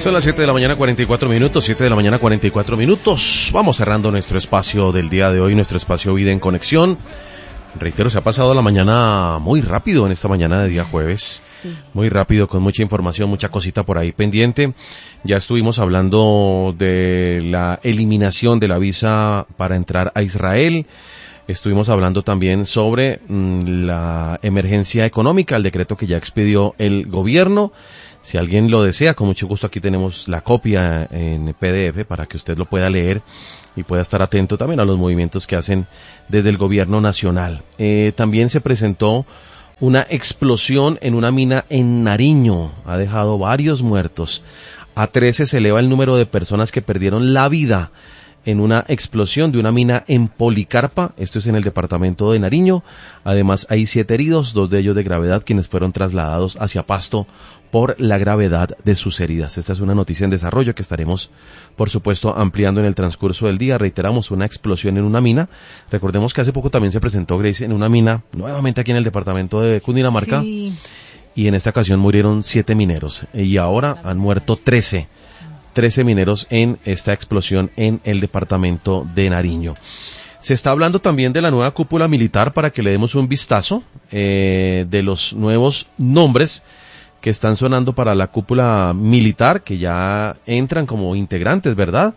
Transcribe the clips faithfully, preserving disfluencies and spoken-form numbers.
Son las siete de la mañana, cuarenta y cuatro minutos, siete de la mañana, cuarenta y cuatro minutos. Vamos cerrando nuestro espacio del día de hoy, nuestro espacio Vida en Conexión. Reitero, se ha pasado la mañana muy rápido en esta mañana de día jueves. Sí. Muy rápido, con mucha información, mucha cosita por ahí pendiente. Ya estuvimos hablando de la eliminación de la visa para entrar a Israel. Estuvimos hablando también sobre mmm, la emergencia económica, el decreto que ya expidió el gobierno. Si alguien lo desea, con mucho gusto aquí tenemos la copia en P D F para que usted lo pueda leer y pueda estar atento también a los movimientos que hacen desde el gobierno nacional. Eh, también se presentó una explosión en una mina en Nariño, ha dejado varios muertos. A trece se eleva el número de personas que perdieron la vida en una explosión de una mina en Policarpa, esto es en el departamento de Nariño. Además hay siete heridos, dos de ellos de gravedad, quienes fueron trasladados hacia Pasto por la gravedad de sus heridas. Esta es una noticia en desarrollo que estaremos, por supuesto, ampliando en el transcurso del día. Reiteramos, una explosión en una mina. Recordemos que hace poco también se presentó, Grace, en una mina, nuevamente aquí en el departamento de Cundinamarca. Sí. Y en esta ocasión murieron siete mineros y ahora han muerto trece. trece mineros en esta explosión en el departamento de Nariño. Se está hablando también de la nueva cúpula militar para que le demos un vistazo eh, de los nuevos nombres que están sonando para la cúpula militar, que ya entran como integrantes, ¿verdad?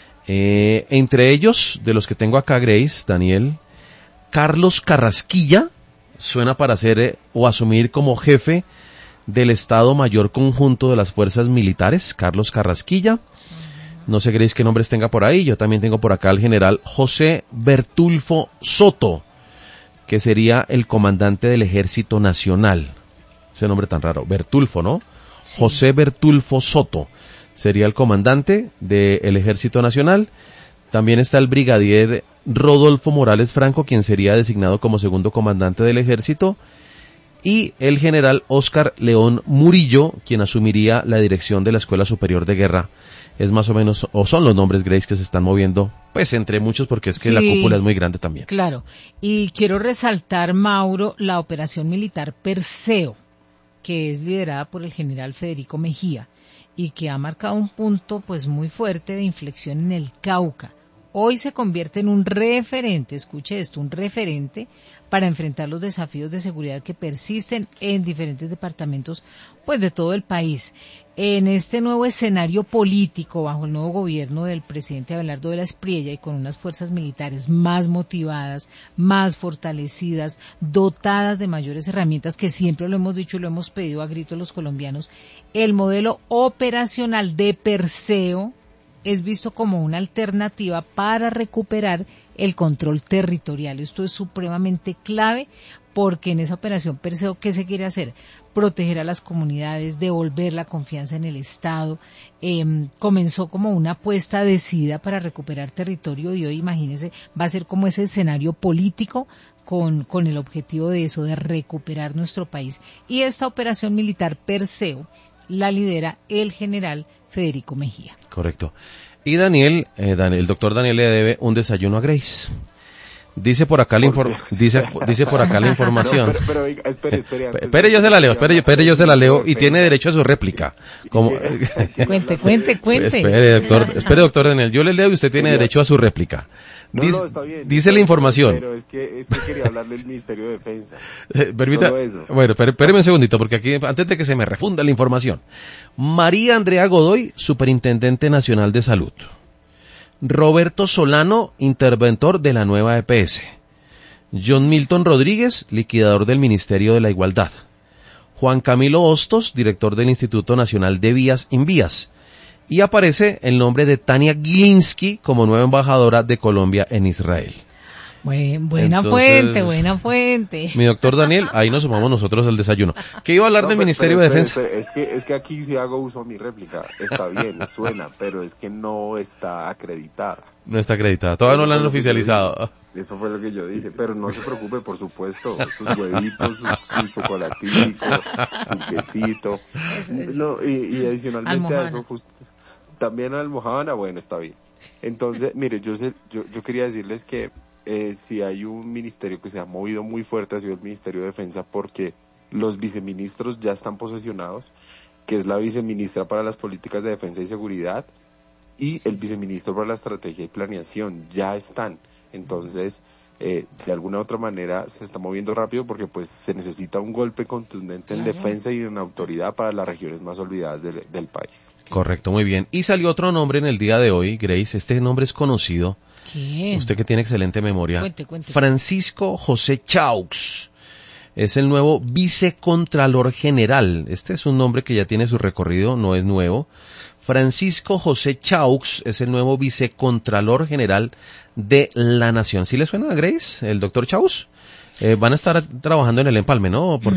Eh, entre ellos, de los que tengo acá, Grace, Daniel, Carlos Carrasquilla, suena para ser eh, o asumir como jefe del Estado Mayor Conjunto de las Fuerzas Militares, Carlos Carrasquilla. No sé, Grace, qué nombres tenga por ahí. Yo también tengo por acá al general José Bertulfo Soto, que sería el comandante del Ejército Nacional. Ese nombre tan raro, Bertulfo, ¿no? Sí. José Bertulfo Soto sería el comandante del Ejército Nacional. También está el brigadier Rodolfo Morales Franco, quien sería designado como segundo comandante del Ejército. Y el general Óscar León Murillo, quien asumiría la dirección de la Escuela Superior de Guerra. Es más o menos, o son los nombres, Grace, que se están moviendo, pues entre muchos, porque es que sí, la cúpula es muy grande también. Claro, y quiero resaltar, Mauro, la operación militar Perseo, que es liderada por el general Federico Mejía, y que ha marcado un punto pues muy fuerte de inflexión en el Cauca. Hoy se convierte en un referente, escuche esto, un referente para enfrentar los desafíos de seguridad que persisten en diferentes departamentos pues de todo el país. En este nuevo escenario político, bajo el nuevo gobierno del presidente Abelardo de la Espriella y con unas fuerzas militares más motivadas, más fortalecidas, dotadas de mayores herramientas, que siempre lo hemos dicho y lo hemos pedido a gritos los colombianos, el modelo operacional de Perseo es visto como una alternativa para recuperar el control territorial. Esto es supremamente clave porque en esa operación Perseo, ¿qué se quiere hacer? Proteger a las comunidades, devolver la confianza en el Estado. Eh, comenzó como una apuesta decidida para recuperar territorio y hoy, imagínense, va a ser como ese escenario político con, con el objetivo de eso, de recuperar nuestro país. Y esta operación militar Perseo la lidera el general Federico Mejía. Correcto. Y Daniel, eh, Daniel, el doctor Daniel le debe un desayuno a Grace. Dice por acá la inform- dice dice por acá la información. No, pero, pero, espere, espere, espere, yo se la leo, espere, espere, yo se la leo y tiene derecho a su réplica. Como cuente, cuente, cuente. Espere, doctor, espere, doctor Daniel, yo le leo y usted tiene derecho a su réplica. Dice, no, no, está bien, dice la información. Pero es que, es que quería hablarle del Ministerio de Defensa. Eh, permita, bueno, espéreme un segundito, porque aquí, antes de que se me refunda la información. María Andrea Godoy, Superintendente Nacional de Salud. Roberto Solano, interventor de la nueva E P S. John Milton Rodríguez, liquidador del Ministerio de la Igualdad. Juan Camilo Hostos, director del Instituto Nacional de Vías Invías. Y aparece el nombre de Tania Gilinski como nueva embajadora de Colombia en Israel. Buen, buena Entonces, fuente, buena fuente. Mi doctor Daniel, ahí nos sumamos nosotros al desayuno. ¿Qué iba a hablar no, del pero, Ministerio pero, de Defensa? Pero, pero, es, que, es que aquí sí hago uso a mi réplica. Está bien, suena, pero es que no está acreditada. No está acreditada, todavía no la han oficializado. Eso fue lo que yo dije, pero no se preocupe, por supuesto, sus huevitos, su, su chocolatico, su quesito. No, y, y adicionalmente Almohana. a eso, justo, también almohadana, bueno, está bien. Entonces, mire, yo, sé, yo, yo quería decirles que Eh, si hay un ministerio que se ha movido muy fuerte ha sido el Ministerio de Defensa porque los viceministros ya están posesionados que es la viceministra para las políticas de defensa y seguridad, y el viceministro para la estrategia y planeación. Ya están. Entonces, eh, de alguna u otra manera se está moviendo rápido porque pues se necesita un golpe contundente en claro. defensa y en autoridad para las regiones más olvidadas del, del país. Correcto, muy bien. Y salió otro nombre en el día de hoy, Grace. Este nombre es conocido. ¿Quién? Usted que tiene excelente memoria. Cuente, cuente. Francisco José Chaux. Es el nuevo vicecontralor general. Este es un nombre que ya tiene su recorrido, no es nuevo. Francisco José Chaux es el nuevo vicecontralor general de la Nación. ¿Sí le suena a Grace, el doctor Chaux? Eh, van a estar trabajando en el empalme, ¿no? Porque